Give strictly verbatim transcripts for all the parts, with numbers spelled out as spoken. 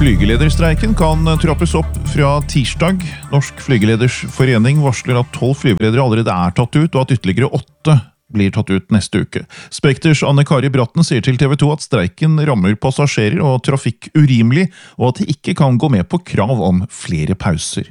Flygelederstreiken kan trappes opp fra tirsdag. Norsk Flygeleders Forening varsler at tolv flygeledere allerede er tatt ut, og at ytterligere åtte blir tatt ut neste uke. Spekters Anne Kari Bratten sier til T V to at streiken rammer passasjerer og trafikk urimelig, og at de ikke kan gå med på krav om flere pauser.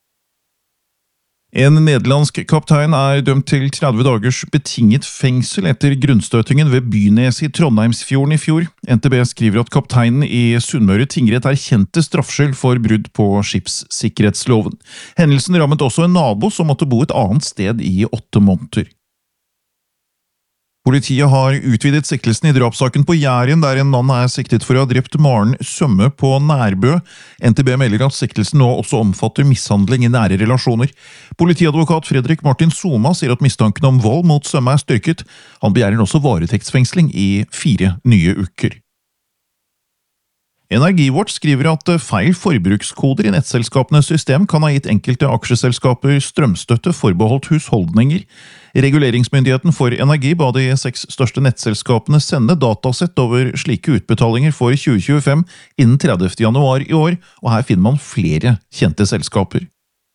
En nederlandsk kaptein er dømt til tretti dagers betinget fengsel etter grunnstøtingen ved Bynes i Trondheimsfjorden i fjor. N T B skriver at kapteinen i Sunnmøre tingrett erkjente straffskyld for brudd på skipssikkerhetsloven. Hendelsen rammet også en nabo som måtte bo et annet sted i åtte måneder. Politiet har utvidet siktelsen i drapssaken på Jæren, der en mann er siktet for å ha drept Maren Sømme på Nærbø. N T B melder at siktelsen nå også omfatter mishandling i nære relasjoner. Politiadvokat Fredrik Martin Soma sier at mistanken om vold mot Sømme er styrket. Han begjærer også varetektsfengsling i fire nye uker. Energiwatch skriver at feil forbrukskoder i nettselskapenes system kan ha gitt enkelte aksjeselskaper strømstøtte forbeholdt husholdninger. Reguleringsmyndigheten for energi ba de seks største nettselskapene sende datasett over slike utbetalinger for tjue tjuefem innen tredivte januar i år, og her finner man flere kjente selskaper.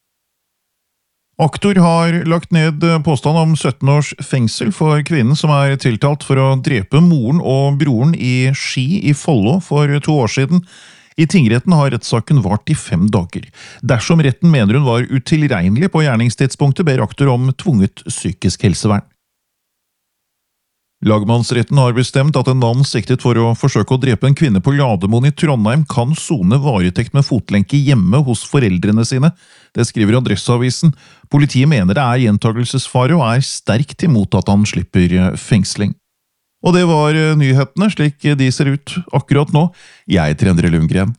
Aktor har lagt ned påstand om sytten års fengsel for kvinnen som er tiltalt for å drepe moren og broren i Ski i Follo for to år siden. I tingretten har rettssaken vart i fem dager. Dersom retten mener hun var utilregnelig på gjerningstidspunktet, ber aktor om tvunget psykisk helsevern. Lagmannsretten har bestemt at en mann siktet for å forsøke å drepe en kvinne på Lademoen i Trondheim kan sone varetekt med fotlenke hjemme hos foreldrene sine. Det skriver Adresseavisen. Politiet mener det er gjentagelsesfare og er sterkt imot at han slipper fengsling. Og det var nyhetene slik de ser ut akkurat nå. Jeg heter Endre Lundgren.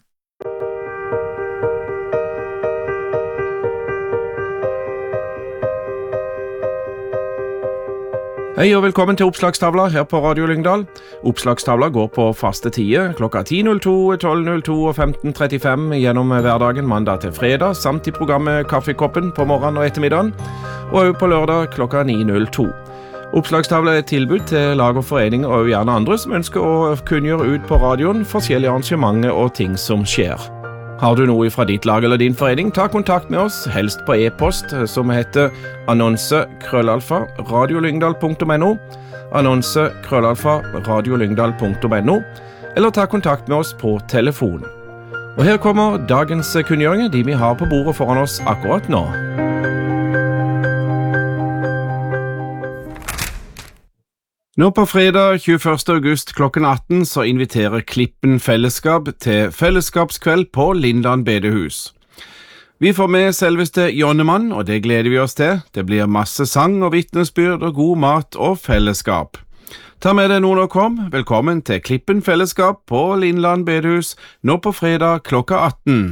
Hei og velkommen til Oppslagstavla her på Radio Lyngdal. Oppslagstavla går på faste tider, klokka ti null to, tolv null to og femten trettifem gjennom hverdagen mandag til fredag, samt i programmet Kaffekoppen på morgenen og ettermiddagen, og også på lørdag klokka ni null to. Oppslagstavla er et tilbud til lag og foreninger og gjerne andre som ønsker å kunngjøre ut på radioen forskjellige arrangementer og ting som skjer. Har du noe fra ditt lag eller din forening, ta kontakt med oss, helst på e-post, som heter annonse krøllalfa radiolyngdal punktum no, annonse krøllalfa radiolyngdal punktum no, eller ta kontakt med oss på telefon. Og her kommer dagens kunngjøringer, de vi har på bordet foran oss akkurat nå. Nå på fredag tjueførste august klokken atten så inviterer Klippen Fellesskap til fellesskapskveld på Lindland bedehus. Vi får med selveste Jonnemann, og det gleder vi oss til. Det blir masse sang og vitnesbyrd og god mat og fellesskap. Ta med deg noen og kom. Velkommen til Klippen Fellesskap på Lindland bedehus nå på fredag klokka atten.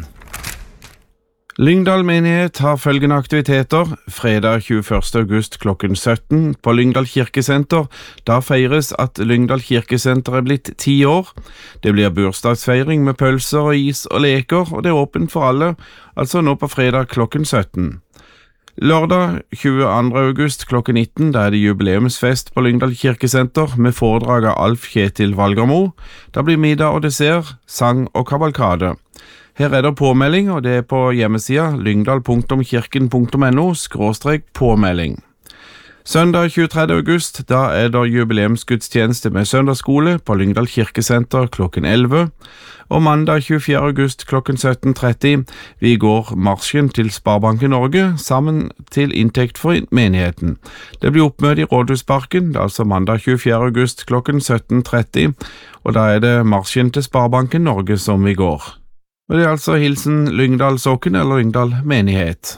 Lyngdal menighet har følgende aktiviteter. Fredag tjueførste august klokken sytten på Lyngdal kirkesenter. Da feires at Lyngdal kirkesenter er blitt ti år. Det blir bursdagsfeiring med pølser og is og leker, og det er åpent for alle, altså nå på fredag klokken sytten. Lørdag tjueandre august klokken nitten, da er det jubileumsfest på Lyngdal kirkesenter med foredrag av Alf Kjetil Valgermo. Da blir middag og dessert, sang og kavalkade. Her er det påmelding, og det er på hjemmesida lyngdal punktum kirken punktum no skråstrek påmelding. Søndag tjuetredje august, da er det jubileumsgudstjeneste med søndagsskole på Lyngdal kirkesenter klokken elleve, og mandag tjuefjerde august klokken sytten tretti, vi går marsjen til Sparebanken Norge sammen til inntekt for menigheten. Det blir oppmøte i Rådhusparken, altså mandag tjuefjerde august klokken sytten tretti, og da er det marsjen til Sparebanken Norge som vi går. Og det er altså hilsen Lyngdal Sokken eller Lyngdal menighet.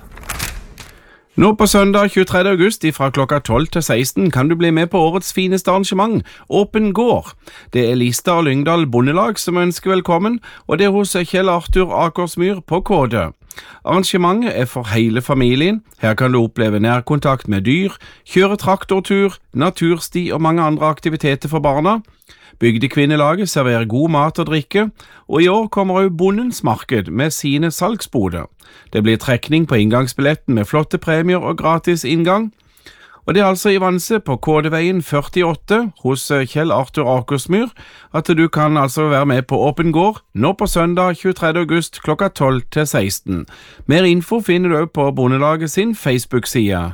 Nå på søndag tjuetredje august fra klokka tolv til seksten kan du bli med på årets fineste arrangement, Åpen gård. Det er Lista og Lyngdal Bondelag som ønsker velkommen, og det er hos Kjell Arthur Akersmyr på Kåde. Arrangementet er for hele familien. Her kan du oppleve nærkontakt med dyr, kjøre traktortur, natursti og mange andre aktiviteter for barna. Bygdekvinnelaget serverer god mat og drikke, og i år kommer også Bondens Marked med sine salgsboder. Det blir trekning på inngangsbilletten med flotte premier og gratis inngang. Og det er altså i Vanse på Kådeveien førtiåtte hos Kjell Arthur Akersmyr at du kan altså være med på Åpen gård nå på søndag tjuetredje august klokka tolv til seksten. Mer info finner du også på Bondelaget sin Facebook-side.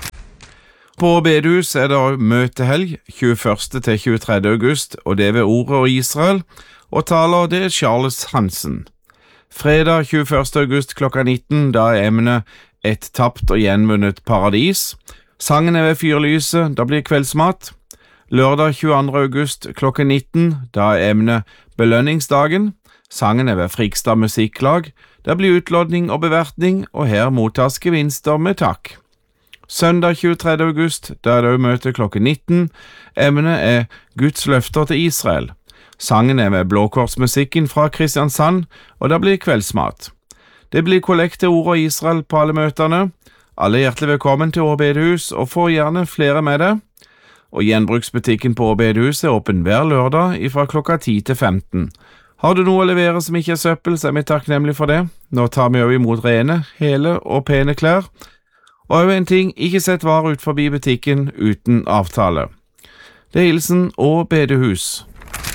På bedehus er det også møtehelg tjueførste til tjuetredje august, og det er ved Ordet og Israel, og taler det er Charles Hansen. Fredag tjueførste august klokka nitten, da er emnet Et tapt og gjenvunnet paradis. Sangen er ved fyrlyset, da blir kveldsmat. Lørdag tjueandre august klokka nitten, da er emnet Belønningsdagen. Sangen er ved Frikstad Musikklag. Det blir utlodning og bevertning, og her mottas gevinster med takk. Søndag tjuetredje august, da er det også møte klokka nitten. Emnet er Guds løfter til Israel. Sangen er med Blåkorsmusikken fra Kristiansand, og det blir kveldsmat. Det blir kollekt til Ordet og Israel på alle møtene. Alle er hjertelig velkommen til Åre bedehus, og får gjerne flere med det. Og gjenbruksbutikken på Åre bedehus er åpen hver lørdag fra klokka ti til femten. Har du noe å levere som ikke er søppel, så er vi takknemlig for det. Nå tar vi også imot rene, hele og pene klær. Og også en ting, ikke sett varer ut forbi butikken uten avtale. Det er hilsen Åre bedehus.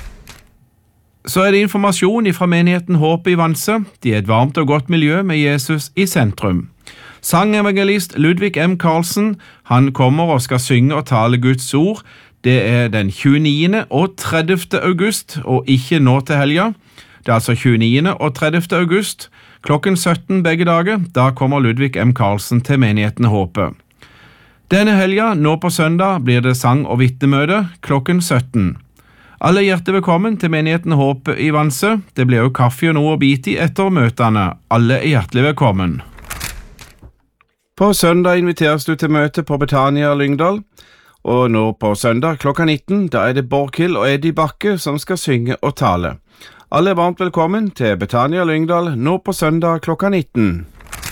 Så er det informasjon fra menigheten Håpet i Vanse. De er et varmt og godt miljø med Jesus i sentrum. Sangevangelist Ludvig M. Karlsen, han kommer og skal synge og tale Guds ord. Det er den tjueniende og tredivte august, og ikke nå til helga. Det er altså tjueniende og tredivte august, klokken sytten begge dager. Da kommer Ludvig M. Karlsen til menigheten Håpet. Denne helga, nå på søndag, blir det sang- og vitnemøte klokken sytten. Alle er hjertelig velkommen til menigheten Håpet i Vanse. Det blir også kaffe og noe å bite i etter møtene. Alle er hjertelig velkommen. På søndag inviteres du til møte på Betania Lyngdal, og nå på søndag klokka nitten, da er det Borghild og Eddie Bakke som skal synge og tale. Alle er varmt velkommen til Betania Lyngdal nå på søndag klokka nitten.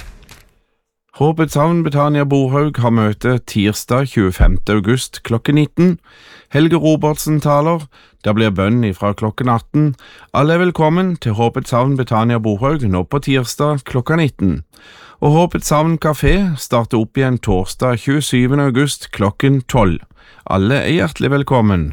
Håpets havn Betania Borhaug har møte tirsdag tjuefemte august klokken nitten. Helge Robertsen taler, da blir bønn fra klokken atten. Alle er velkommen til Håpets havn Betania Borhaug nå på tirsdag klokka nitten. Og Håpets havn kafé starter opp igjen torsdag tjuesyvende august klokken tolv. Alle er hjertelig velkommen.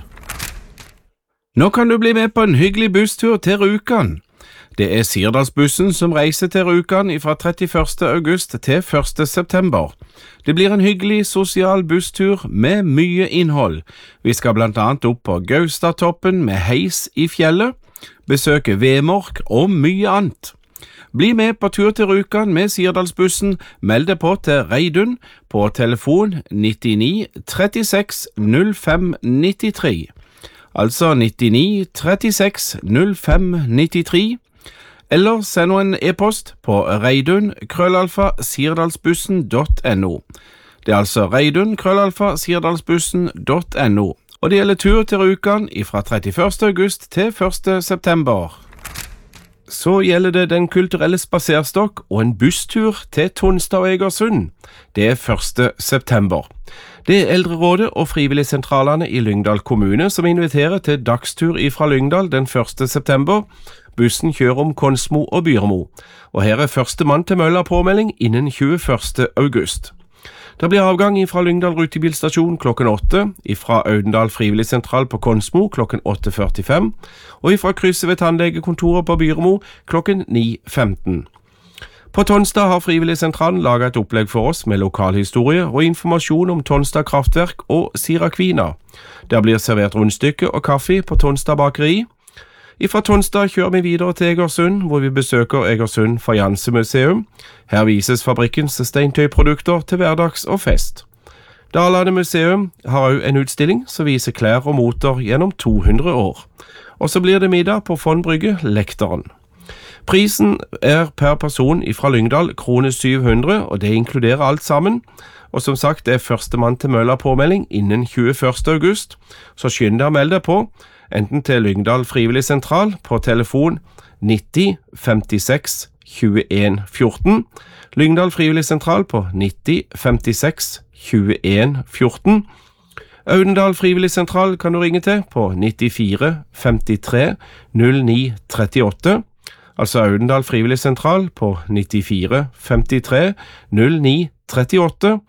Nå kan du bli med på en hyggelig busstur til Rjukan. Det er Sirdalsbussen som reiser til Rjukan fra trettiførste august til første september. Det blir en hyggelig sosial busstur med mye innhold. Vi skal blant annet opp på Gaustatoppen med heis i fjellet, besøke Vemork og mye annet. Bli med på tur til Rjukan med Sirdalsbussen. Meld deg på til Reidun på telefon nittini trettiseks null fem nittitre. Altså nittini trettiseks null fem nittitre. Eller send en e-post på reidun krøllalfa sirdalsbussen punktum no. Det er altså reidun krøllalfa sirdalsbussen punktum no. Og det gjelder tur til Rjukan fra trettiførste august til første september. Så gjelder det Den kulturelle spaserstokk og en busstur til Tonstad og Egersund. Det er første september. Det er Eldrerådet og Frivilligsentralene i Lyngdal kommune som inviterer til dagstur fra Lyngdal den første september. Bussen kjører om Konsmo og Byrmo, og her er første mann til mølla påmelding innen tjueførste august. Det blir avgang fra Lyngdal rutebilstasjon klokken åtte, fra Audendal frivilligsentral på Konsmo klokken åtte førtifem, og fra krysset ved tannlegekontoret på Byrmo klokken ni femten. På Tonstad har Frivilligsentralen laget et opplegg for oss med lokalhistorie og informasjon om Tonstad kraftverk og Sirakvina. Der blir servert rundstykke og kaffe på Tonstad bakeri. Fra Tonstad kjører vi videre til Egersund, hvor vi besøker Egersund Fajansemuseum. Her vises fabrikkens steintøyprodukter til hverdags og fest. Dalane museum har også en utstilling som viser klær og moter gjennom to hundre år. Og så blir det middag på Fond Brygge, Lekteren. Prisen er per person fra Lyngdal krone syv hundre, og det inkluderer alt sammen. Og som sagt, det er første mann til mølla påmelding innen tjueførste august, så skynd deg å melde deg på, enten til Lyngdal frivilligsentral på telefon nitti femtiseks tjueen fjorten, Lyngdal frivilligsentral på nitti femtiseks tjueen fjorten, Audendal frivilligsentral kan du ringe til på nittifire femtitre null ni trettiåtte, altså Audendal frivilligsentral på nittifire femtitre null ni trettiåtte,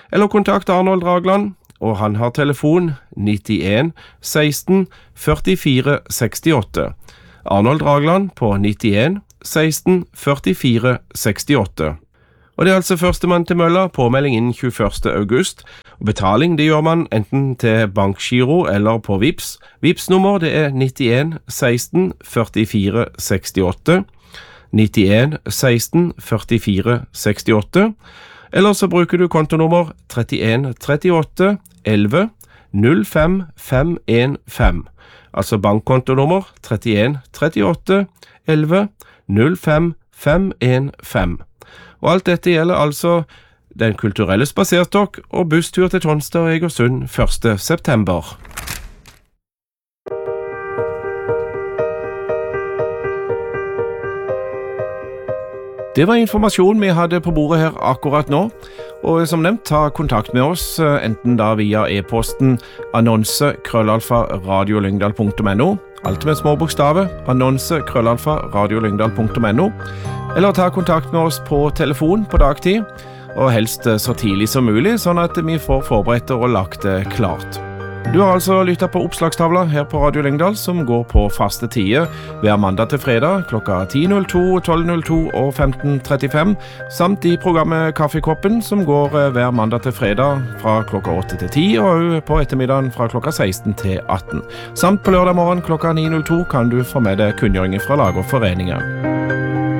eller kontakt Arnold Dragland, og han har telefon nittien seksten førtifire sekstiåtte. Arnold Dragland på nittien seksten førtifire sekstiåtte. Og det er altså førstemann til mølla, påmelding innen tjueførste august. Og betaling det gjør man enten til bankgiro eller på Vips. Vips-nummer det er nittien seksten førtifire sekstiåtte. nittien seksten førtifire sekstiåtte. Eller så bruker du kontonummer trettien trettiåtte elleve null fem fem en fem. Altså bankkontonummer trettien trettiåtte elleve null fem fem en fem. Og alt dette gjelder altså Den kulturelle spaserstokk og busstur til Tonstad og Egersund første september. Det var informasjon vi hadde på bordet her akkurat nå, og som nevnt, ta kontakt med oss, enten da via e-posten annonse krøllalfa radiolyngdal punktum no, alt med små bokstaver, annonse krøllalfa radiolyngdal punktum no, eller ta kontakt med oss på telefon på dagtid, og helst så tidlig som mulig, sånn at vi får forberedt og lagt det klart. Du har altså lyttet på oppslagstavla her på Radio Lyngdal, som går på faste tider hver mandag til fredag klokka ti null to, tolv null to og femten trettifem, samt i programmet Kaffekoppen, som går hver mandag til fredag fra klokka åtte til ti, og på ettermiddagen fra klokka seksten til atten. Samt på lørdag morgen klokka ni null to kan du få med deg kunngjøringer fra lag og foreninger.